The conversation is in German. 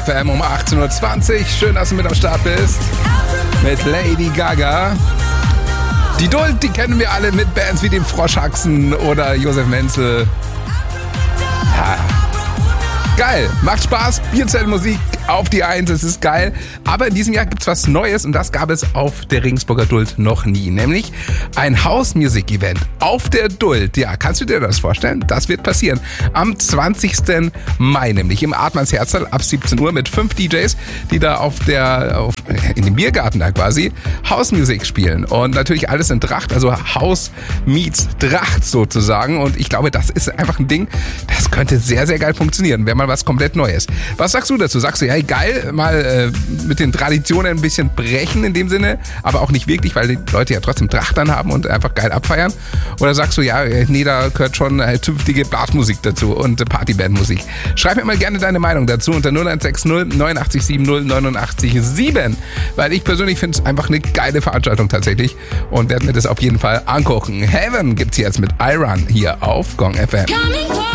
FM um 18.20 Uhr. Schön, dass du mit am Start bist. Mit Lady Gaga. Die Duld, die kennen wir alle mit Bands wie dem Froschhaxen oder Josef Menzel. Ja. Geil, macht Spaß, Bierzeltmusik auf die Eins, es ist geil. Aber in diesem Jahr gibt's was Neues und das gab es auf der Regensburger Duld noch nie. Nämlich ein House-Music-Event auf der Duld. Ja, kannst du dir das vorstellen? Das wird passieren. Am 20. Mai, nämlich im Artmannsherzl ab 17 Uhr mit 5 DJs, die da in dem Biergarten da quasi House-Music spielen. Und natürlich alles in Tracht, also House meets Tracht sozusagen. Und ich glaube, das ist einfach ein Ding, das könnte sehr, sehr geil funktionieren. Wäre mal was komplett Neues. Was sagst du dazu? Sagst du, ja geil, mal mit den Traditionen ein bisschen brechen in dem Sinne, aber auch nicht wirklich, weil die Leute ja trotzdem Tracht dann haben und einfach geil abfeiern? Oder sagst du, ja, nee, da gehört schon zünftige Blasmusik dazu und Partybandmusik? Schreib mir mal gerne deine Meinung dazu unter 0160 89 70 89 7, weil ich persönlich finde es einfach eine geile Veranstaltung tatsächlich und werde mir das auf jeden Fall angucken. Heaven gibt's jetzt mit Iron hier auf Gong FM.